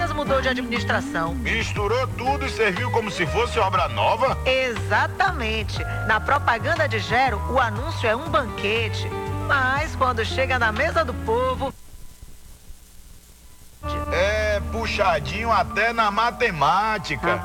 apenas mudou de administração. Misturou tudo e serviu como se fosse obra nova? Exatamente. Na propaganda de Gero, o anúncio é um banquete. Mas quando chega na mesa do povo... É puxadinho até na matemática.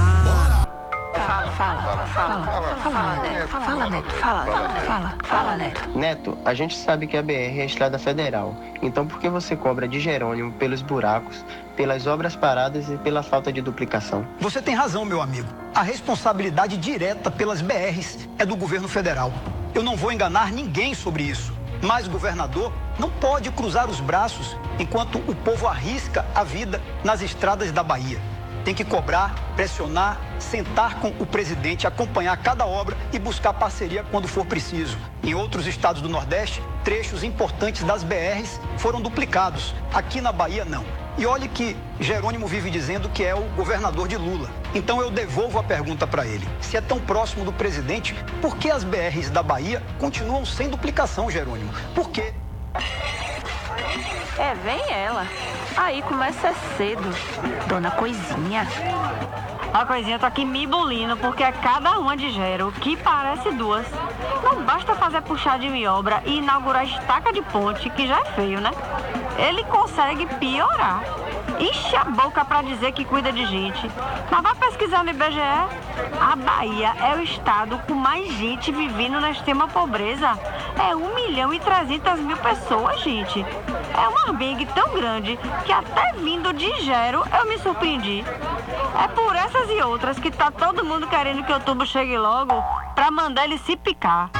Fala, Neto. Neto, a gente sabe que a BR é estrada federal. Então por que você cobra de Jerônimo pelos buracos, pelas obras paradas e pela falta de duplicação? Você tem razão, meu amigo. A responsabilidade direta pelas BRs é do governo federal. Eu não vou enganar ninguém sobre isso. Mas o governador não pode cruzar os braços enquanto o povo arrisca a vida nas estradas da Bahia. Tem que cobrar, pressionar, sentar com o presidente, acompanhar cada obra e buscar parceria quando for preciso. Em outros estados do Nordeste, trechos importantes das BRs foram duplicados. Aqui na Bahia, não. E olhe que Jerônimo vive dizendo que é o governador de Lula. Então eu devolvo a pergunta para ele. Se é tão próximo do presidente, por que as BRs da Bahia continuam sem duplicação, Jerônimo? Por quê? Vem ela. Aí começa cedo. Dona Coisinha. A Coisinha tá aqui me bulindo porque é cada uma de Gero que parece duas. Não basta fazer puxadinho em obra e inaugurar estaca de ponte, que já é feio, né? Ele consegue piorar. Enche a boca pra dizer que cuida de gente. Mas vai pesquisar no IBGE. A Bahia é o estado com mais gente vivendo na extrema pobreza. É 1.300.000 pessoas, gente. É uma big tão grande que até vindo de Gero eu me surpreendi. É por essas e outras que tá todo mundo querendo que o tubo chegue logo pra mandar ele se picar.